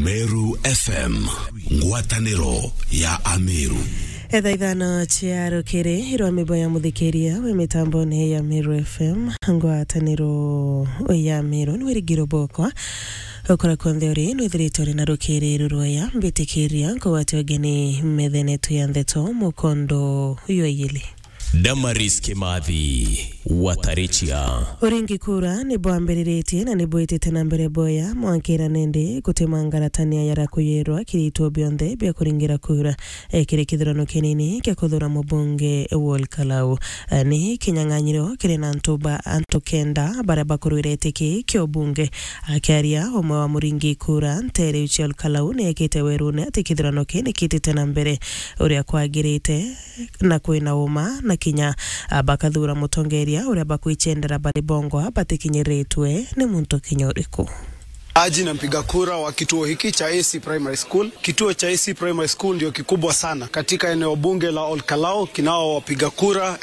Meru FM, ngwatanĩro ya Ameru. Ithano chiaro kire iro mibo ya muthikiria we mitambo ni ya Meru FM ngwatanĩro ya Meru nwirigiro boko okora kontheori nwithiritori na rukiri ruroya mbitikiria ngwatogeni methenetu ya ndeto mukondo yoyili Damaris Kimathi Watarichia Oringi kura ni boambiriritie na ni boitete na mbere boya mwankira nende kutemangaratania yara kuyerwa kirito bionde bia kuringira kura kire kithurano kinini kia kuthura mubunge Wol Kalau ni kinyang'anyiro kire na ntuba antokenda baraba kuruiretiki kio bunge akiaria omwe wa muringi kura ntere Wol Kalau ni ekite werune ati kithurano kini kitete na mbere uria kwagirite na kwina uma na kinya bakathura mutongeria uria bakuichendera bari bongo batikinyiritwe ni muntu kinyoriku Aji na mpiga kura wa kituo hiki cha AC Primary School. Kituo cha AC Primary School ndio kikubwa sana katika eneo bunge la Wol Kalau. Kinao wapiga kura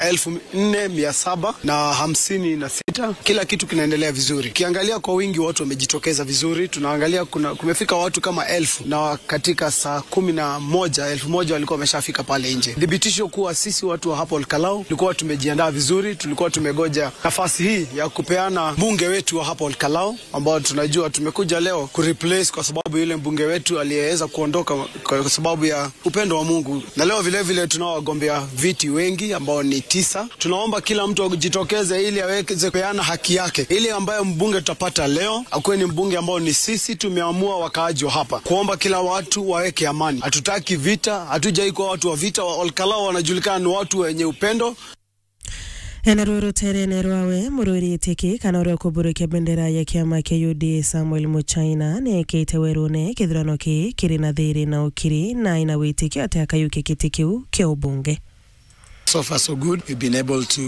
4,756. Kila kitu kinaendelea vizuri. Kiangalia kwa wingi watu wamejitokeza vizuri. Tunaangalia kumefika watu kama 1,000 na katika saa 11,000 walikuwa wameshafika pale nje. Dhibitisho kuwa sisi watu wa hapo Wol Kalau tulikuwa tumejiandaa vizuri, tulikuwa tumegoja nafasi hii ya kupeana bunge wetu wa hapo Wol Kalau ambao tunajua tumekuja leo kureplace kwa sababu yule mbunge wetu aliyeweza kuondoka kwa sababu ya upendo wa Mungu. Na leo vile vile tunao wagombea viti wengi ambao ni 9. Tunaomba kila mtu ajitokeze ili aweze kupeana haki yake. Ili ambaye mbunge tutapata leo akuwe ni mbunge ambao ni sisi tumeamua wakaaji hapa. Kuomba kila watu waweke amani. Hatutaki vita, hatujai kuwa watu wa vita. Wol Kalau wanajulikana ni watu wenye upendo. Enaruru terene rwawe mururi tiki kanoro kuburukia bendera ya kiama kia UDA Samuel Muchaina ne keite werune kithurano ki kiri na thiri na ukiri na inawitiki ate akayuki kitikiu kia ubunge. So far so good. We've been able to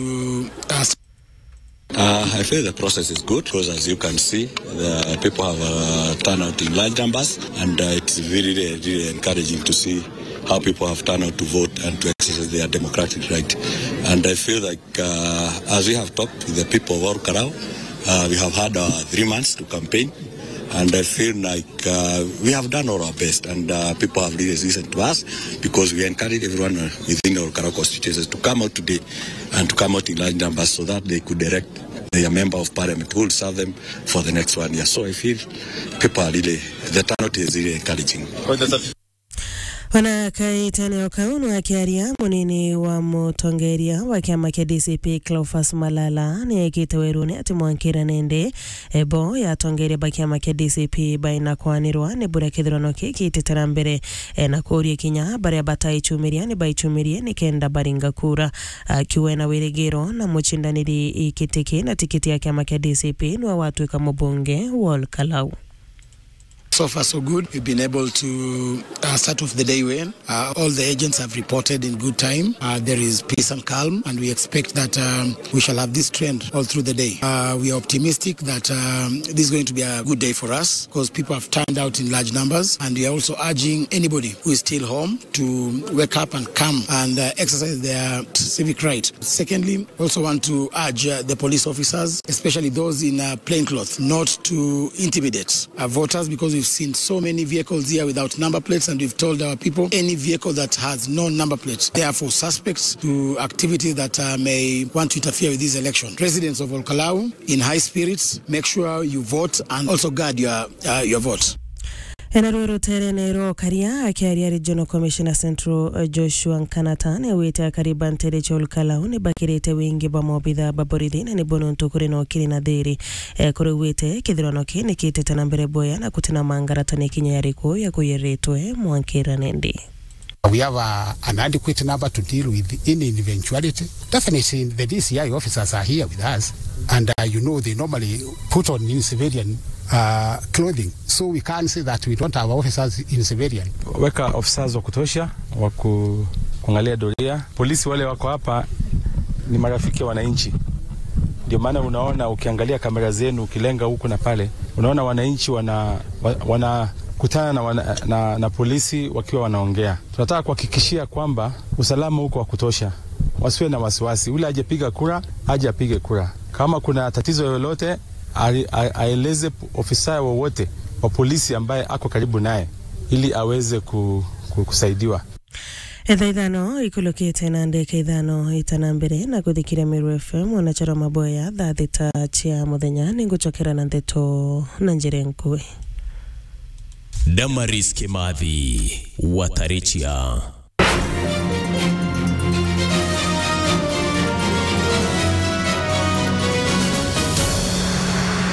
I feel the process is good because, as you can see, the people have turned out in large numbers, and it's really encouraging to see how people have turned out to vote and to exercise their democratic right. And I feel like as we have talked with the people of Wol Kalau, we have had 3 months to campaign, and I feel like we have done all our best, and people have really listened to us because we encourage everyone within Wol Kalau constituencies to come out today and to come out in large numbers so that they could direct their member of parliament who will serve them for the next 1 year. So I feel people are really, the turnout is really encouraging. Wana kaitani okaunu akiaria munini wa mutongeria wa kiama kia DCP Cleophas Malala ni ekite werune ati mwankira nende ebo ya tongeria ba kiama kia DCP baina kwanirwa ni bura kithurano ki ititera mbere na kuria kinya baria bataichumiria ni baichumirie ni kenda baringa kura kiwe na wirigiro na muchindaniri ikitiki na tikiti ya kiama kia DCP ni wa watu kama bunge Wol Kalau. So far so good. We've been able to start off the day well. All the agents have reported in good time. There is peace and calm, and we expect that we shall have this trend all through the day. We are optimistic that this is going to be a good day for us because people have turned out in large numbers, and we are also urging anybody who is still home to wake up and come and exercise their civic right. Secondly, also want to urge the police officers, especially those in plain clothes, not to intimidate voters because we've seen so many vehicles here without number plates, and we've told our people any vehicle that has no number plates, therefore suspects to activities that may want to interfere with this election. Residents of Wol Kalau, in high spirits, make sure you vote and also guard your vote. Enaruru terene ro karia akiaria Regional Commissioner Central Joshua Nkanatane wita kariban tere Wol Kalau ni bakirite wingi ba mobitha baborithi na ni bononto kuri no kiri na thiri kuri wite kithurano ki ni kitete na mbere boya na kutina mangaratani kinya yariko ya kuyeretwe mwankira nendi. We have an adequate number to deal with any eventuality. Definitely the DCI officers are here with us, and they normally put on in civilian clothing, so we can't say that we don't have officers in civilian. Weka officers wa kutosha wa kuangalia doria. Polisi wale wako hapa ni marafiki wa wananchi, ndio maana unaona ukiangalia kamera zenu ukilenga huku na pale unaona wananchi wana kutana na polisi wakiwa wanaongea. Tunataka kuhakikishia kwamba usalama huko wa kutosha, wasiwe na wasiwasi. Ule ajepiga kura aje apige kura. Kama kuna tatizo lolote aeleze ofisa wowote wa polisi ambaye ako karibu naye ili aweze kusaidiwa. Ithano ikulukite na ndeke ithano itanambere na kuthikira Meru FM wanachara maboya thita chia muthenya ninguchokera na ndeto na njire nkui. Damaris Kimathi wa Tarechia.